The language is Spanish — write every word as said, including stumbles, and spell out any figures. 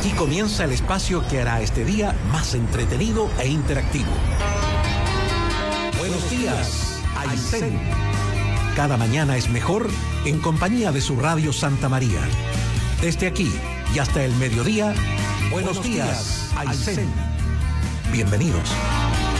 Aquí comienza el espacio que hará este día más entretenido e interactivo. Buenos días, Aysén. Cada mañana es mejor en compañía de su radio Santa María. Desde aquí y hasta el mediodía, buenos días, Aysén. Bienvenidos.